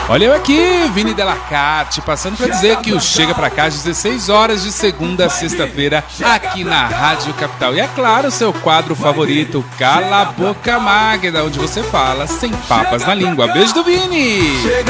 Olha eu aqui, Vini Delacarte, passando para dizer que o Chega Pra Cá às 16 horas de segunda a sexta-feira aqui na Rádio Capital. E é claro, seu quadro favorito, Cala a Boca Magda, onde você fala sem papas na língua. Beijo do Vini!